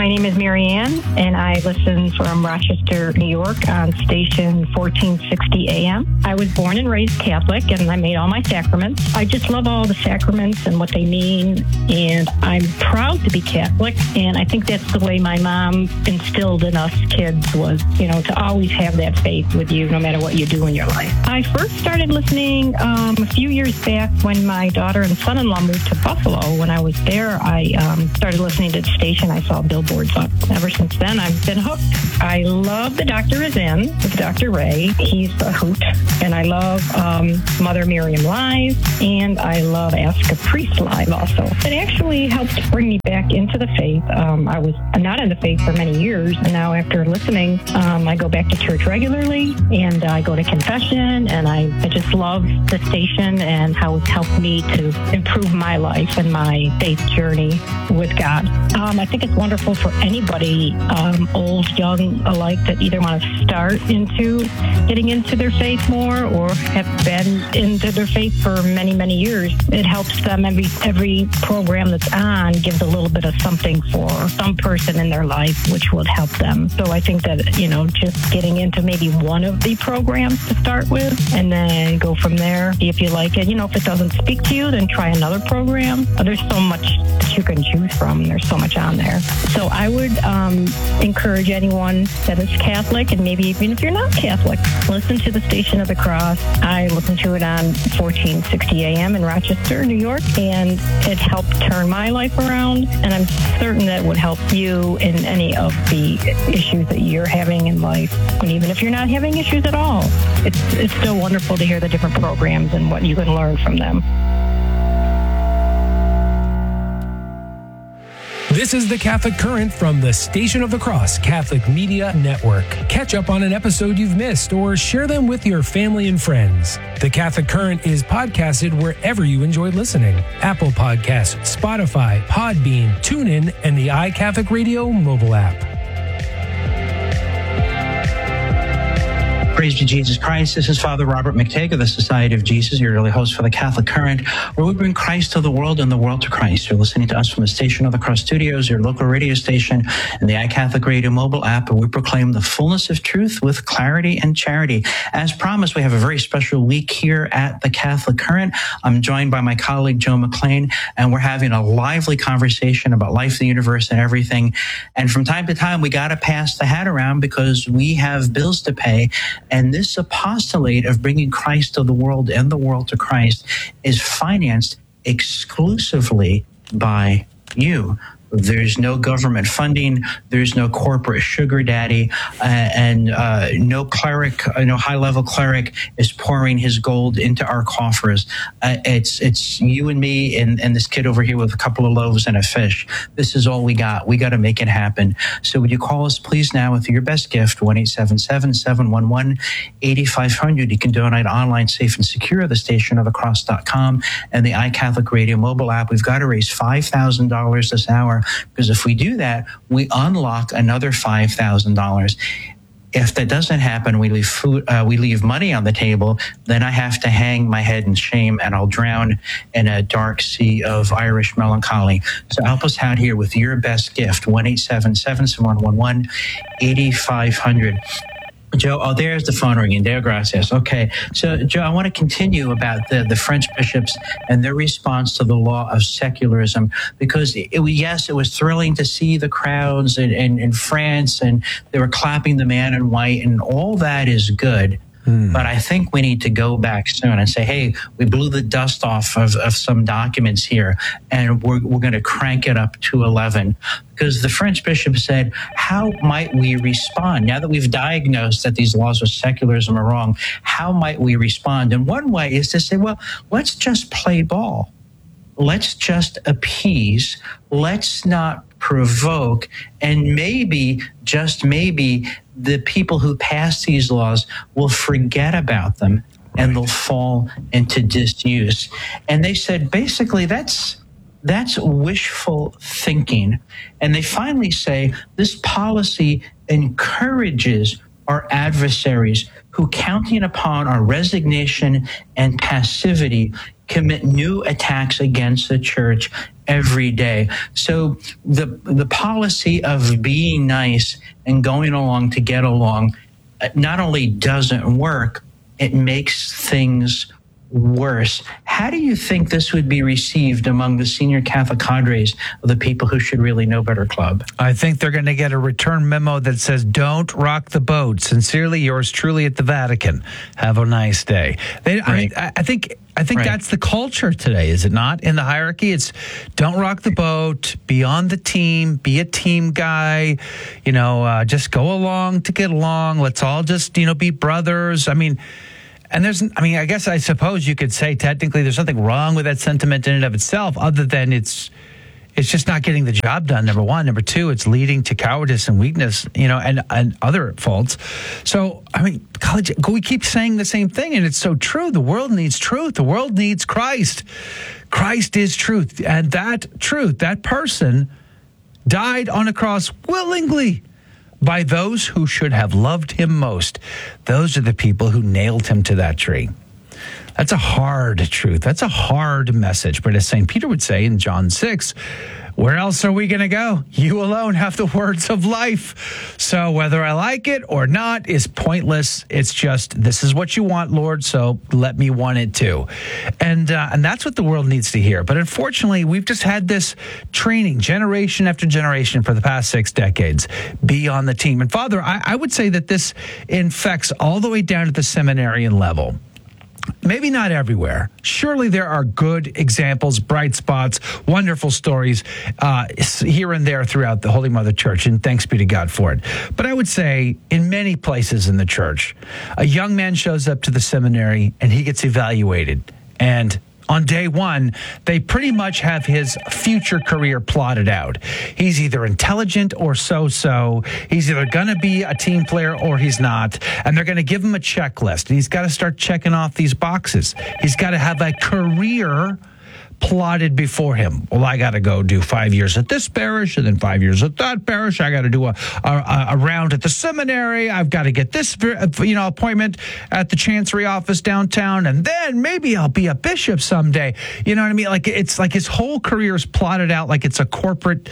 My name is Mary Ann, and I listen from Rochester, New York on station 1460 AM. I was born and raised Catholic, and I made all my sacraments. I just love all the sacraments and what they mean, and I'm proud to be Catholic, and I think that's the way my mom instilled in us kids was, to always have that faith with you no matter what you do in your life. I first started listening a few years back when my daughter and son-in-law moved to Buffalo. When I was there, I started listening to the station. I saw billboards up. Ever since then, I've been hooked. I love The Doctor Is In with Dr. Ray. He's a hoot. And I love Mother Miriam Live, and I love Ask a Priest Live also. It actually helped bring me back into the faith. I was not in the faith for many years, and now after listening, I go back to church regularly, and I go to confession, and I just love the station and how it's helped me to improve my life and my faith journey with God. I think it's wonderful for anybody, old, young alike, that either want to start into getting into their faith more or have been into their faith for many, many years. It helps them. Every program that's on gives a little bit of something for some person in their life, which would help them. So I think that, just getting into maybe one of the programs to start with and then go from there, see if you like it. If it doesn't speak to you, then try another program. There's so much that you can choose from. There's so much on there. So I would encourage anyone that is Catholic, and maybe even if you're not Catholic, listen to the Station of the Cross. I listen to it on 1460 AM in Rochester, New York, and it helped turn my life around, and I'm certain that it would help you in any of the issues that you're having in life. And even if you're not having issues at all, it's still wonderful to hear the different programs and what you can learn from them. This is the Catholic Current from the Station of the Cross Catholic Media Network. Catch up on an episode you've missed or share them with your family and friends. The Catholic Current is podcasted wherever you enjoy listening. Apple Podcasts, Spotify, Podbean, TuneIn, and the iCatholic Radio mobile app. Praise be Jesus Christ. This is Father Robert McTague of the Society of Jesus, your daily host for the Catholic Current, where we bring Christ to the world and the world to Christ. You're listening to us from the Station of the Cross Studios, your local radio station, and the iCatholic Radio mobile app, where we proclaim the fullness of truth with clarity and charity. As promised, we have a very special week here at the Catholic Current. I'm joined by my colleague, Joe McLean, and we're having a lively conversation about life, the universe, and everything. And from time to time, we got to pass the hat around because we have bills to pay. And this apostolate of bringing Christ to the world and the world to Christ is financed exclusively by you. There's no government funding. There's no corporate sugar daddy, and no cleric, no high-level cleric is pouring his gold into our coffers. It's you and me and this kid over here with a couple of loaves and a fish. This is all we got. We got to make it happen. So would you call us, please, now with your best gift, 1-877-711-8500. You can donate online, safe and secure at thestationofthecross.com and the iCatholic Radio mobile app. We've got to raise $5,000 this hour, because if we do that, we unlock another $5,000. If that doesn't happen, we leave money on the table, then I have to hang my head in shame and I'll drown in a dark sea of Irish melancholy. So help us out here with your best gift, 1-877-711-8500. Joe, there's the phone ringing. There, gracias. Okay. So, Joe, I want to continue about the French bishops and their response to the law of secularism, because it was thrilling to see the crowds in France, and they were clapping the man in white, and all that is good. But I think we need to go back soon and say, hey, we blew the dust off of some documents here, and we're going to crank it up to 11. Because the French bishop said, how might we respond? Now that we've diagnosed that these laws of secularism are wrong, how might we respond? And one way is to say, well, let's just play ball. Let's just appease. Let's not provoke. And maybe, just maybe, the people who pass these laws will forget about them and they'll fall into disuse. And they said, basically, that's wishful thinking. And they finally say this policy encourages our adversaries who, counting upon our resignation and passivity, commit new attacks against the church every day. So the policy of being nice and going along to get along not only doesn't work, it makes things worse. How do you think this would be received among the senior Catholic cadres of the People Who Should Really Know Better Club? I think they're going to get a return memo that says, "Don't rock the boat. Sincerely yours truly at the Vatican. Have a nice day." Right. I think that's the culture today, is it not? In the hierarchy, it's don't rock the boat, be on the team, be a team guy, just go along to get along. Let's all just, be brothers. I suppose you could say technically there's nothing wrong with that sentiment in and of itself, other than it's just not getting the job done, number one. Number two, it's leading to cowardice and weakness, and other faults. So, college, we keep saying the same thing, and it's so true. The world needs truth. The world needs Christ. Christ is truth. And that truth, that person died on a cross willingly by those who should have loved him most. Those are the people who nailed him to that tree. That's a hard truth. That's a hard message. But as St. Peter would say in John 6, where else are we going to go? You alone have the words of life. So whether I like it or not is pointless. It's just, this is what you want, Lord, so let me want it too. And that's what the world needs to hear. But unfortunately, we've just had this training generation after generation for the past 6 decades. Be on the team. And Father, I would say that this infects all the way down to the seminarian level. Maybe not everywhere. Surely there are good examples, bright spots, wonderful stories here and there throughout the Holy Mother Church, and thanks be to God for it. But I would say in many places in the church, a young man shows up to the seminary and he gets evaluated. And on day one, they pretty much have his future career plotted out. He's either intelligent or so-so. He's either going to be a team player or he's not. And they're going to give him a checklist. And he's got to start checking off these boxes. He's got to have a career plotted before him. Well, I got to go do 5 years at this parish and then 5 years at that parish. I got to do a round at the seminary. I've got to get this, appointment at the chancery office downtown, and then maybe I'll be a bishop someday. You know what I mean? like his whole career is plotted out like it's a corporate,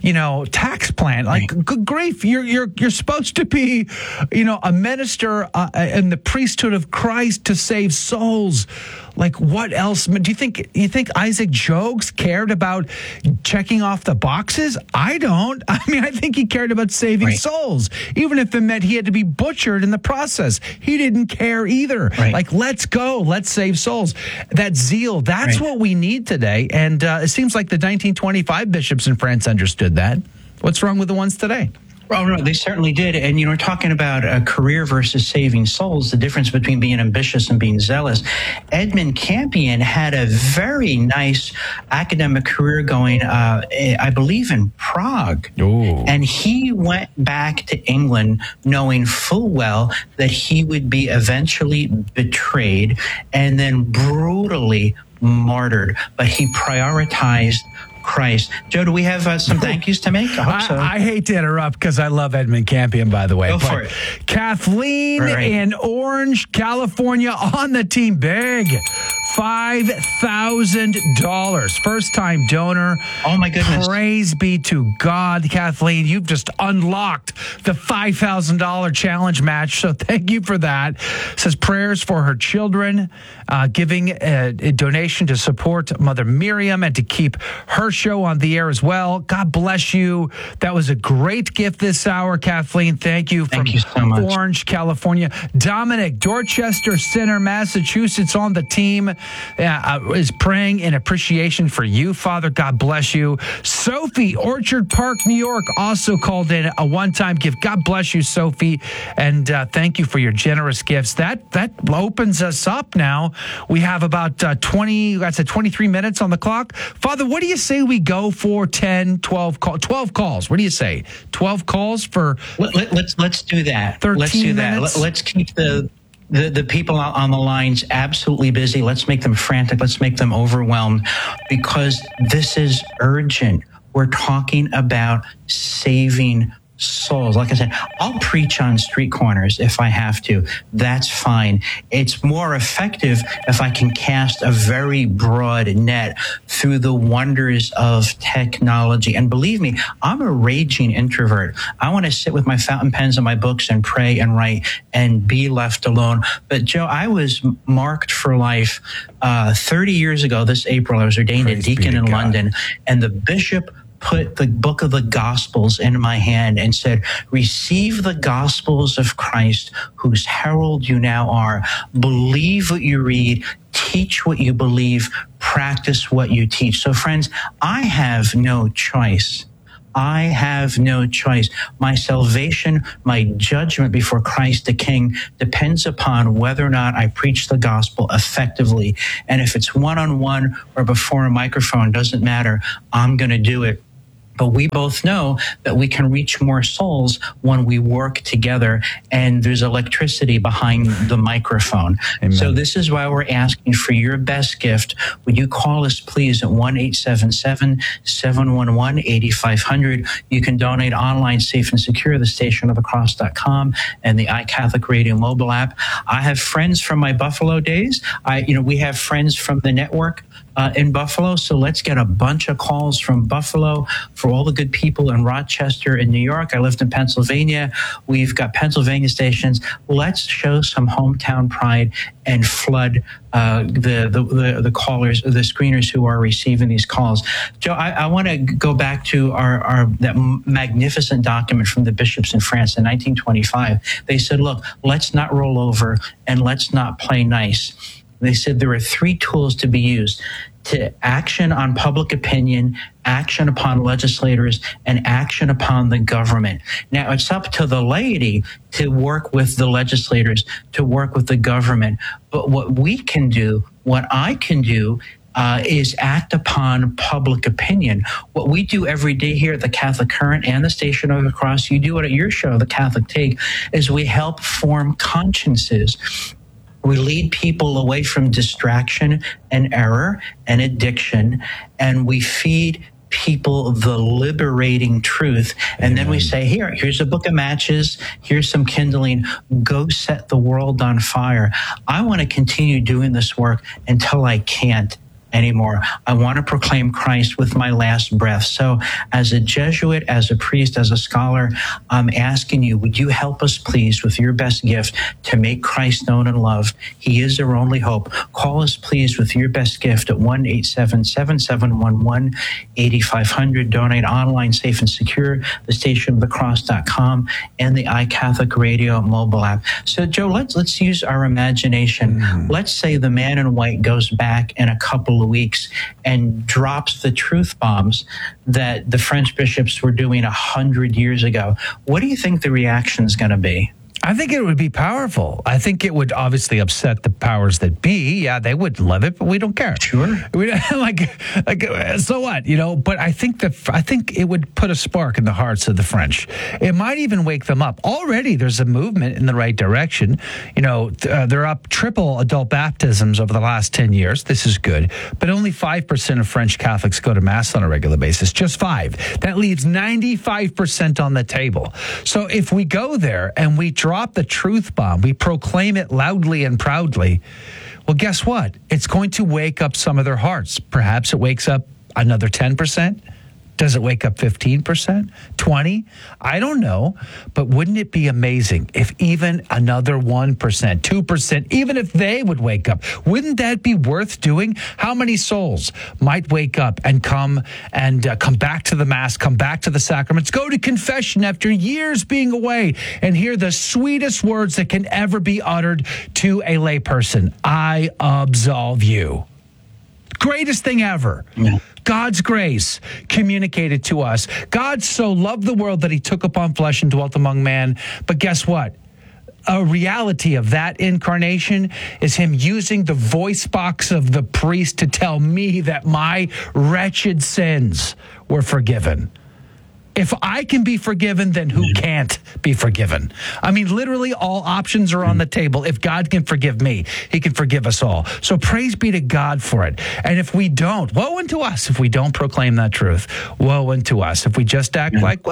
tax plan. Like, good grief, you're supposed to be, a minister in the priesthood of Christ to save souls. Like, what else? Do you think Isaac Jogues cared about checking off the boxes? I don't. I think he cared about saving souls, even if it meant he had to be butchered in the process. He didn't care either. Right. Like, let's go. Let's save souls. That zeal, that's what we need today. And it seems like the 1925 bishops in France understood that. What's wrong with the ones today? Oh, no, they certainly did. And, we're talking about a career versus saving souls, the difference between being ambitious and being zealous. Edmund Campion had a very nice academic career going, I believe, in Prague. Ooh. And he went back to England knowing full well that he would be eventually betrayed and then brutally martyred. But he prioritized Christ. Joe, do we have some thank yous to make? I hope so. I hate to interrupt because I love Edmund Campion, by the way. Go for it. Kathleen in Orange, California on the team. Big. $5,000. First-time donor. Oh, my goodness. Praise be to God, Kathleen. You've just unlocked the $5,000 challenge match, so thank you for that. Says prayers for her children, giving a donation to support Mother Miriam and to keep her show on the air as well. God bless you. That was a great gift this hour, Kathleen. Thank you. Thank you so much. Orange, California. Dominic, Dorchester Center, Massachusetts on the team. Is praying in appreciation for you, Father. God bless you. Sophie, Orchard Park, New York, also called in a one-time gift. God bless you, Sophie, and thank you for your generous gifts. That opens us up now. We have about 23 minutes on the clock. Father, what do you say we go for 12 calls? What do you say? 12 calls for... Let's do that. 13 let's do that. minutes? Let's keep the people on the lines absolutely busy. Let's make them frantic. Let's make them overwhelmed, because this is urgent. We're talking about saving souls. Like I said, I'll preach on street corners if I have to. That's fine. It's more effective if I can cast a very broad net through the wonders of technology. And believe me, I'm a raging introvert. I want to sit with my fountain pens and my books and pray and write and be left alone. But Joe, I was marked for life 30 years ago this April. I was ordained a deacon in London, and the bishop put the book of the Gospels in my hand and said, receive the Gospels of Christ, whose herald you now are. Believe what you read, teach what you believe, practice what you teach. So friends, I have no choice. I have no choice. My salvation, my judgment before Christ the King depends upon whether or not I preach the gospel effectively. And if it's one-on-one or before a microphone, doesn't matter. I'm going to do it. But we both know that we can reach more souls when we work together, and there's electricity behind the microphone. Amen. So this is why we're asking for your best gift. Would you call us, please, at 1-877-711-8500. You can donate online, safe and secure, thestationofthecross.com and the iCatholic Radio mobile app. I have friends from my Buffalo days. We have friends from the network in Buffalo. So let's get a bunch of calls from Buffalo for all the good people in Rochester and New York. I lived in Pennsylvania. We've got Pennsylvania stations. Let's show some hometown pride and flood the callers, the screeners who are receiving these calls. Joe, I want to go back to that magnificent document from the bishops in France in 1925. They said, look, let's not roll over and let's not play nice. They said there are three tools to be used: to action on public opinion, action upon legislators, and action upon the government. Now, it's up to the laity to work with the legislators, to work with the government. But what we can do, what I can do, is act upon public opinion. What we do every day here at the Catholic Current and the Station of the Cross, you do it at your show, The Catholic Take, is we help form consciences. We lead people away from distraction and error and addiction, and we feed people the liberating truth. And Amen. Then we say, here's a book of matches, here's some kindling, go set the world on fire. I want to continue doing this work until I can't anymore. I want to proclaim Christ with my last breath. So as a Jesuit, as a priest, as a scholar, I'm asking you, would you help us, please, with your best gift to make Christ known and loved? He is our only hope. Call us, please, with your best gift at 1-877-711-8500. Donate online, safe and secure, thestationofthecross.com and the iCatholic Radio mobile app. So, Joe, let's use our imagination. Let's say the man in white goes back in a couple of weeks and drops the truth bombs that the French bishops were doing 100 years ago. What do you think the reaction is going to be? I think it would be powerful. I think it would obviously upset the powers that be. Yeah, they would love it, but we don't care. Sure. So what? But I think it would put a spark in the hearts of the French. It might even wake them up. Already, there's a movement in the right direction. They're up triple adult baptisms over the last 10 years. This is good. But only 5% of French Catholics go to Mass on a regular basis. Just 5. That leaves 95% on the table. So if we go there and we drop the truth bomb, we proclaim it loudly and proudly, well, guess what? It's going to wake up some of their hearts. Perhaps it wakes up another 10%. Does it wake up 15%? 20%? I don't know. But wouldn't it be amazing if even another 1%, 2%, even if they would wake up? Wouldn't that be worth doing? How many souls might wake up and come back to the Mass, come back to the sacraments, go to confession after years being away, and hear the sweetest words that can ever be uttered to a layperson? I absolve you. Greatest thing ever. Yeah. God's grace communicated to us. God so loved the world that he took upon flesh and dwelt among man. But guess what? A reality of that incarnation is him using the voice box of the priest to tell me that my wretched sins were forgiven. If I can be forgiven, then who can't be forgiven? I mean, literally all options are on the table. If God can forgive me, he can forgive us all. So praise be to God for it. And if we don't, woe unto us if we don't proclaim that truth. Woe unto us if we just act like, well,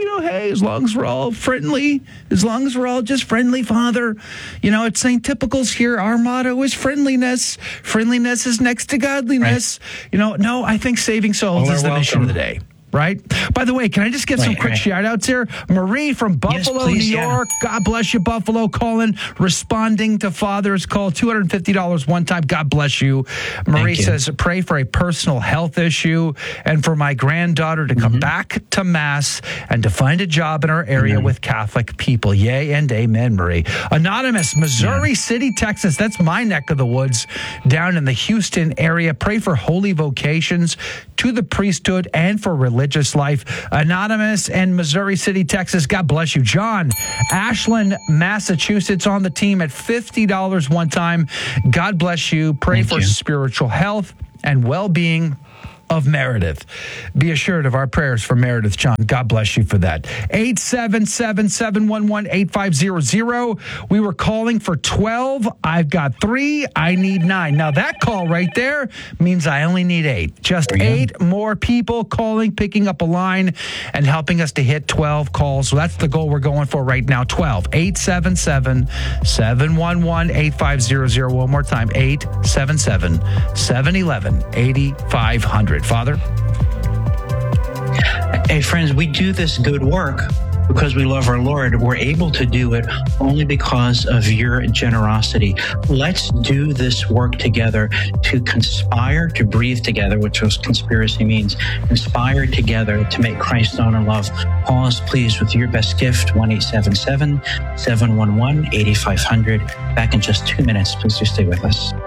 hey, as long as we're all friendly, as long as we're all just friendly, Father. At St. Typical's here, our motto is friendliness. Friendliness is next to godliness. Right. No, I think saving souls is the mission of the day. Right. By the way, can I just get some quick shout outs here? Marie from Buffalo, New York. Yeah. God bless you, Buffalo. Calling, responding to Father's call. $250 one time. God bless you. Marie says, pray for a personal health issue and for my granddaughter to come back to Mass and to find a job in our area with Catholic people. Yay and amen, Marie. Anonymous, Missouri City, Texas. That's my neck of the woods down in the Houston area. Pray for holy vocations to the priesthood and for religious life. Anonymous and Missouri City, Texas. God bless you. John, Ashland, Massachusetts on the team at $50 one time. God bless you. Pray for spiritual health and well-being of Meredith. Be assured of our prayers for Meredith, John. God bless you for that. 877-711-8500. We were calling for 12. I've got 3. I need 9. Now that call right there means I only need 8. Just 8 more people calling, picking up a line, and helping us to hit 12 calls. So that's the goal we're going for right now. 12. 877-711-8500. One more time. 877-711-8500. Father? Hey, friends, we do this good work because we love our Lord. We're able to do it only because of your generosity. Let's do this work together to conspire to breathe together, which was conspiracy means. Conspire together to make Christ known and loved. Call us, please, with your best gift, 1-877-711-8500. Back in just 2 minutes. Please do stay with us.